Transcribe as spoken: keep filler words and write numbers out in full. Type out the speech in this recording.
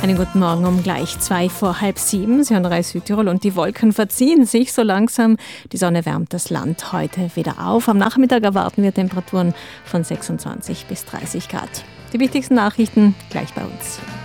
Einen guten Morgen um gleich zwei vor halb sieben. Sie hören Reis Südtirol und die Wolken verziehen sich so langsam. Die Sonne wärmt das Land heute wieder auf. Am Nachmittag erwarten wir Temperaturen von sechsundzwanzig bis dreißig Grad. Die wichtigsten Nachrichten gleich bei uns.